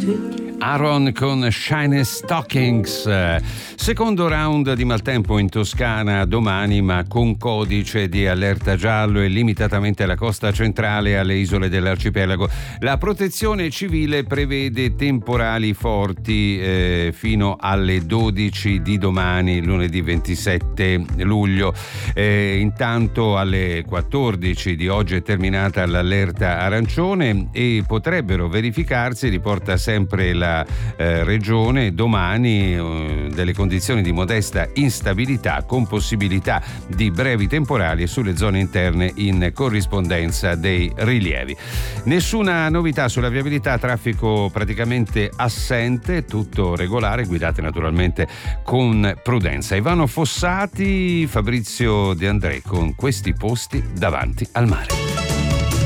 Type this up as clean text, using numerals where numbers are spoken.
Aaron con Shiny Stockings. Secondo round di maltempo in Toscana domani, ma con codice di allerta giallo e limitatamente alla costa centrale e alle isole dell'arcipelago. La protezione civile prevede temporali forti fino alle 12 di domani, lunedì 27 luglio. Intanto alle 14 di oggi è terminata l'allerta arancione e potrebbero verificarsi, riporta sempre la regione, domani delle condizioni di modesta instabilità con possibilità di brevi temporali sulle zone interne in corrispondenza dei rilievi. Nessuna novità sulla viabilità, traffico praticamente assente, tutto regolare, guidate naturalmente con prudenza. Ivano Fossati, Fabrizio De André con Questi posti davanti al mare.